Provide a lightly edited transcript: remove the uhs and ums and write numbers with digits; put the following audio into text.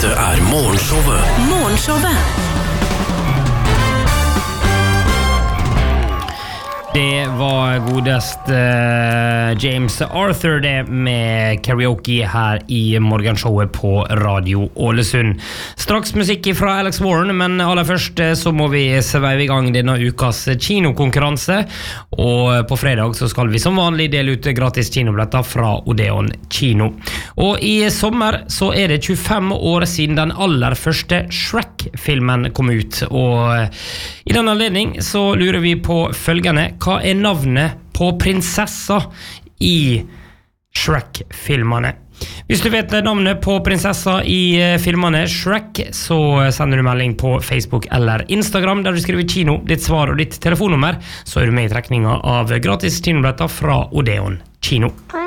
Dette Morgenshowet. Morgenshowet. Det var godest James Arthur det med karaoke her i morgenshowet på Radio Ålesund. Straks musikk fra Alex Warren, men aller først så må vi sveive i gang denne ukas kinokonkurranse. Og på fredag så skal vi som vanlig dele ut gratis kinobilletter fra Odeon Kino. Og i sommer så det 25 år siden den aller første Shrek-filmen kom ut. Og i den anledning så lurer vi på følgende: hva navnet på prinsessa i Shrek-filmene? Hvis du vet navnet på prinsessa i filmene Shrek, så sender du melding på Facebook eller Instagram der du skriver kino, ditt svar og ditt telefonnummer, så du med i trekninga av gratis kinobilletter fra Odeon Kino.